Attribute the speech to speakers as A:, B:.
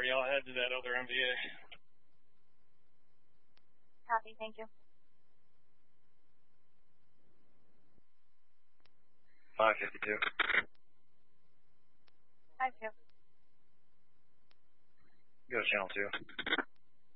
A: for you. I'll head to that other MVA.
B: Copy, thank you.
C: 552.
B: 5-2.
C: Go to channel 2.